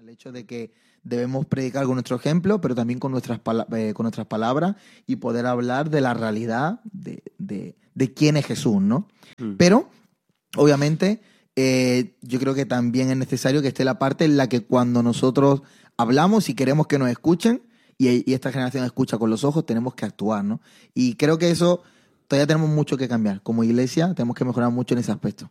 El hecho de que debemos predicar con nuestro ejemplo, pero también con nuestras palabras y poder hablar de la realidad de quién es Jesús, ¿no? Pero, obviamente, yo creo que también es necesario que esté la parte en la que cuando nosotros hablamos y queremos que nos escuchen, y esta generación escucha con los ojos, tenemos que actuar, ¿no? Y creo que eso todavía tenemos mucho que cambiar. Como iglesia tenemos que mejorar mucho en ese aspecto.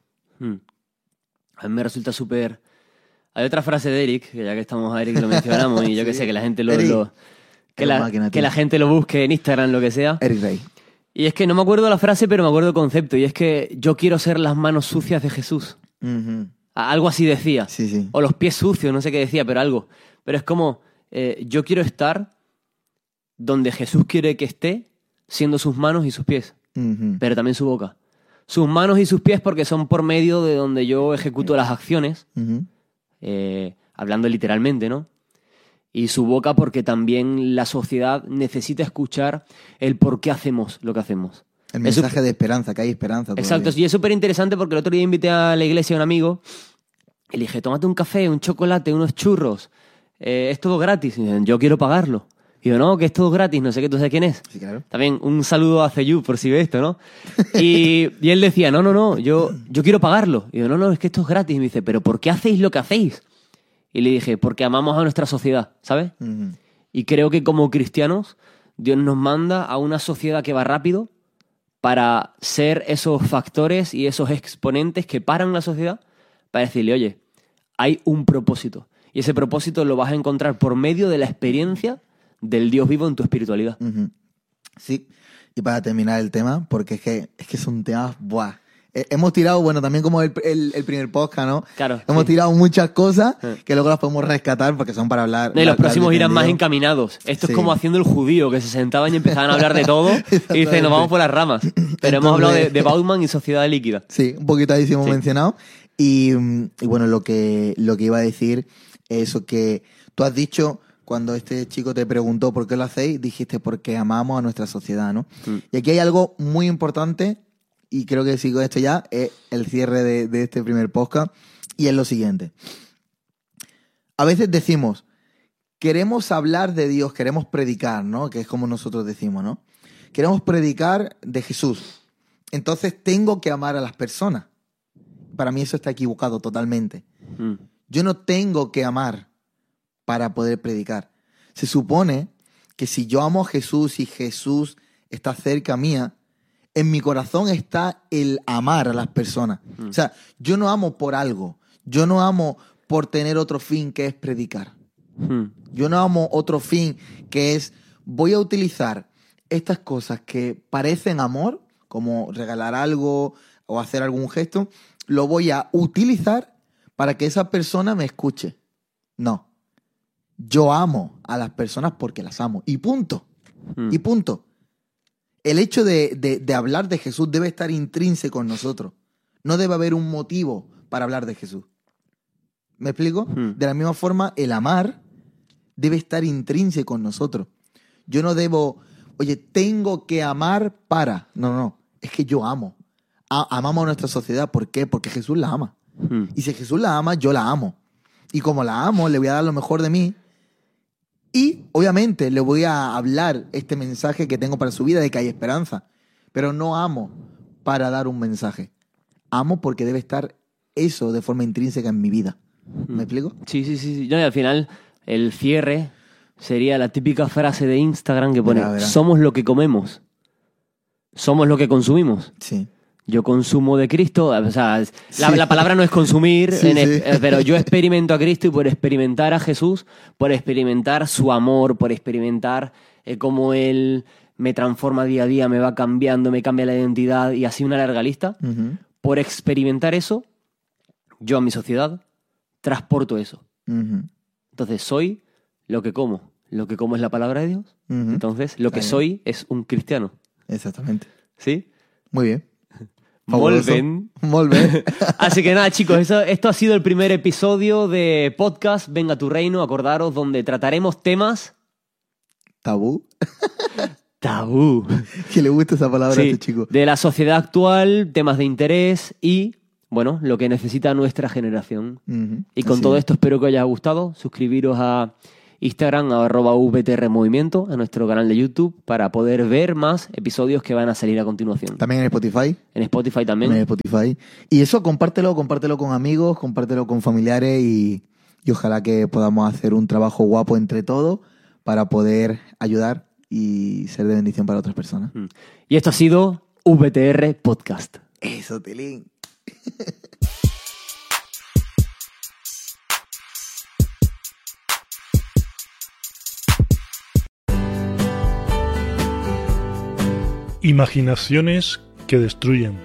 A mí me resulta súper... Hay otra frase de Eric, que ya que estamos a Eric lo mencionamos, y yo que sé, que la gente que la gente lo busque en Instagram, lo que sea. Eric Rey. Y es que no me acuerdo la frase, pero me acuerdo el concepto, y es que yo quiero ser las manos sucias de Jesús. Uh-huh. Algo así decía. Sí, sí. O los pies sucios, no sé qué decía, pero algo. Pero es como, yo quiero estar donde Jesús quiere que esté, siendo sus manos y sus pies, pero también su boca. Sus manos y sus pies porque son por medio de donde yo ejecuto las acciones, hablando literalmente, ¿no? Y su boca porque también la sociedad necesita escuchar el por qué hacemos lo que hacemos. El mensaje de esperanza, que hay esperanza todavía. Exacto, y es súper interesante porque el otro día invité a la iglesia a un amigo y le dije, tómate un café, un chocolate, unos churros, es todo gratis. Y me dicen, yo quiero pagarlo. Y yo, no, que es todo gratis, no sé qué, ¿tú sabes quién es? Sí, claro. También un saludo a Ceyú por si ve esto, ¿no? Y él decía, no, yo quiero pagarlo. Y yo, no, es que esto es gratis. Y me dice, ¿pero por qué hacéis lo que hacéis? Y le dije, porque amamos a nuestra sociedad, ¿sabes? Y creo que como cristianos, Dios nos manda a una sociedad que va rápido para ser esos factores y esos exponentes que paran la sociedad para decirle, oye, hay un propósito. Y ese propósito lo vas a encontrar por medio de la experiencia del Dios vivo en tu espiritualidad. Sí, y para terminar el tema, porque es que son temas, ¡buah! Hemos tirado, bueno, también como el primer podcast, ¿no? Claro. Hemos tirado muchas cosas que luego las podemos rescatar porque son para hablar. No, y los próximos irán más encaminados. Esto es como haciendo el judío, que se sentaban y empezaban a hablar de todo y dicen, nos vamos por las ramas. Pero entonces, hemos hablado de Bauman y sociedad líquida. Sí, un poquito ahí sí hemos mencionado. Y bueno, lo que iba a decir es eso que tú has dicho... Cuando este chico te preguntó por qué lo hacéis, dijiste porque amamos a nuestra sociedad, ¿no? Y aquí hay algo muy importante, y creo que sigo esto ya, es el cierre de este primer podcast, y es lo siguiente. A veces decimos, queremos hablar de Dios, queremos predicar, ¿no? Que es como nosotros decimos, ¿no? Queremos predicar de Jesús. Entonces tengo que amar a las personas. Para mí eso está equivocado totalmente. Yo no tengo que amar para poder predicar. Se supone que si yo amo a Jesús y Jesús está cerca mía, en mi corazón está el amar a las personas. O sea, yo no amo por algo. Yo no amo por tener otro fin que es predicar. Yo no amo otro fin que es, voy a utilizar estas cosas que parecen amor, como regalar algo o hacer algún gesto, lo voy a utilizar para que esa persona me escuche. No. Yo amo a las personas porque las amo. Y punto. Y punto. El hecho de hablar de Jesús debe estar intrínseco en nosotros. No debe haber un motivo para hablar de Jesús. ¿Me explico? De la misma forma, el amar debe estar intrínseco en nosotros. Yo no debo, oye, tengo que amar para. No. Es que yo amo. Amamos a nuestra sociedad. ¿Por qué? Porque Jesús la ama. Y si Jesús la ama, yo la amo. Y como la amo, le voy a dar lo mejor de mí. Y, obviamente, le voy a hablar este mensaje que tengo para su vida de que hay esperanza. Pero no amo para dar un mensaje. Amo porque debe estar eso de forma intrínseca en mi vida. ¿Me explico? Sí. No, y al final, el cierre sería la típica frase de Instagram que pone, somos lo que comemos. Somos lo que consumimos. Sí. Yo consumo de Cristo, o sea, la palabra no es consumir, pero yo experimento a Cristo y por experimentar a Jesús, por experimentar su amor, por experimentar cómo Él me transforma día a día, me va cambiando, me cambia la identidad y así una larga lista. Por experimentar eso, yo a mi sociedad transporto eso. Entonces soy lo que como. Lo que como es la palabra de Dios. Entonces lo que soy es un cristiano. Exactamente. ¿Sí? Muy bien. Molt bien. Así que nada, chicos, esto ha sido el primer episodio de podcast Venga a tu Reino, acordaros, donde trataremos temas... ¿Tabú? Tabú. Que le gusta esa palabra a este chico. De la sociedad actual, temas de interés y, bueno, lo que necesita nuestra generación. Ujú. Y con Así todo es. esto espero que os haya gustado. Suscribiros a Instagram, a @VTR Movimiento, a nuestro canal de YouTube, para poder ver más episodios que van a salir a continuación. También en Spotify. En Spotify también. En Spotify. Y eso, compártelo con amigos, compártelo con familiares y ojalá que podamos hacer un trabajo guapo entre todos para poder ayudar y ser de bendición para otras personas. Y esto ha sido VTR Podcast. Eso, Tilín. Imaginaciones que destruyen.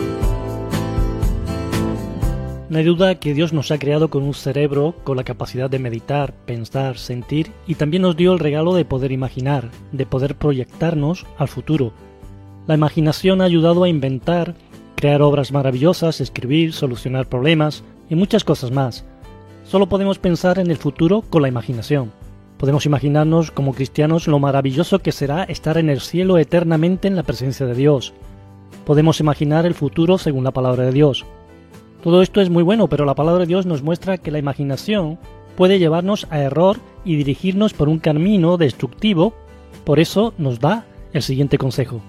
No hay duda que Dios nos ha creado con un cerebro con la capacidad de meditar, pensar, sentir y también nos dio el regalo de poder imaginar, de poder proyectarnos al futuro. La imaginación ha ayudado a inventar, crear obras maravillosas, escribir, solucionar problemas y muchas cosas más. Solo podemos pensar en el futuro con la imaginación. Podemos imaginarnos como cristianos lo maravilloso que será estar en el cielo eternamente en la presencia de Dios. Podemos imaginar el futuro según la palabra de Dios. Todo esto es muy bueno, pero la palabra de Dios nos muestra que la imaginación puede llevarnos a error y dirigirnos por un camino destructivo. Por eso nos da el siguiente consejo.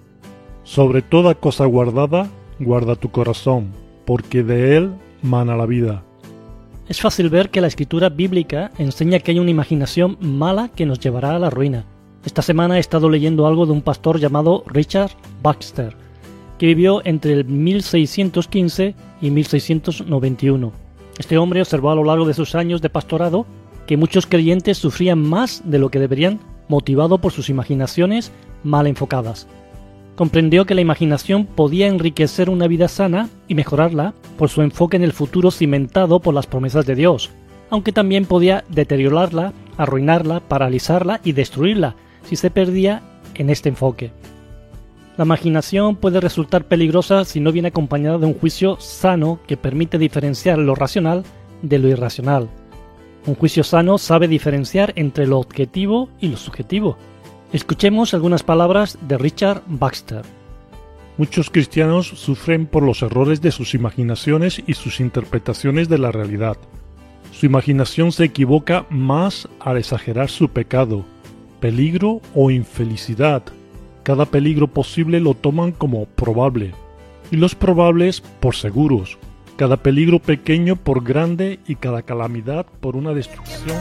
Sobre toda cosa guardada, guarda tu corazón, porque de él mana la vida. Es fácil ver que la escritura bíblica enseña que hay una imaginación mala que nos llevará a la ruina. Esta semana he estado leyendo algo de un pastor llamado Richard Baxter, que vivió entre el 1615 y 1691. Este hombre observó a lo largo de sus años de pastorado que muchos creyentes sufrían más de lo que deberían, motivado por sus imaginaciones mal enfocadas. Comprendió que la imaginación podía enriquecer una vida sana y mejorarla por su enfoque en el futuro cimentado por las promesas de Dios, aunque también podía deteriorarla, arruinarla, paralizarla y destruirla si se perdía en este enfoque. La imaginación puede resultar peligrosa si no viene acompañada de un juicio sano que permite diferenciar lo racional de lo irracional. Un juicio sano sabe diferenciar entre lo objetivo y lo subjetivo. Escuchemos algunas palabras de Richard Baxter. Muchos cristianos sufren por los errores de sus imaginaciones y sus interpretaciones de la realidad. Su imaginación se equivoca más al exagerar su pecado, peligro o infelicidad. Cada peligro posible lo toman como probable, y los probables por seguros. Cada peligro pequeño por grande y cada calamidad por una destrucción